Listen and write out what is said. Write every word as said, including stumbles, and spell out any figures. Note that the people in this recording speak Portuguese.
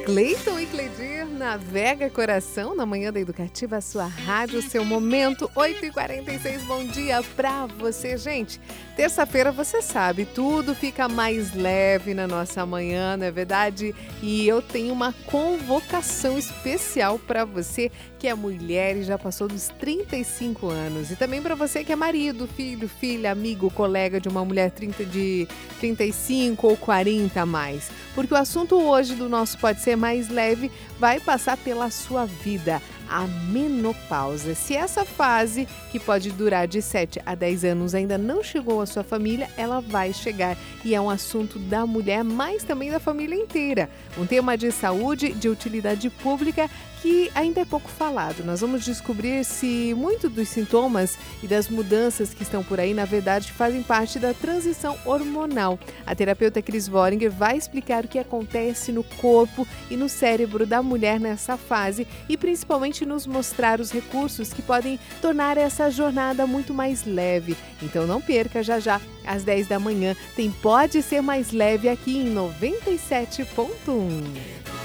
Cleiton e Cledir, navega coração na manhã da Educativa, a sua rádio, seu momento, oito e quarenta e seis, bom dia pra você, gente. Terça-feira, você sabe, tudo fica mais leve na nossa manhã, não é verdade? E eu tenho uma convocação especial pra você que é mulher e já passou dos trinta e cinco anos. E também pra você que é marido, filho, filha, amigo, colega de uma mulher trinta de trinta e cinco ou quarenta a mais. Porque o assunto hoje do nosso Pode Ser Mais Leve vai passar pela sua vida, a menopausa. Se essa fase, que pode durar de sete a dez anos, ainda não chegou à sua família, ela vai chegar. E é um assunto da mulher, mas também da família inteira. Um tema de saúde, de utilidade pública, que ainda é pouco falado. Nós vamos descobrir se muitos dos sintomas e das mudanças que estão por aí, na verdade, fazem parte da transição hormonal. A terapeuta Cris Voringer vai explicar o que acontece no corpo e no cérebro da mulher nessa fase e principalmente nos mostrar os recursos que podem tornar essa jornada muito mais leve. Então não perca, já já, às dez da manhã, tem Pode Ser Mais Leve aqui em noventa e sete ponto um.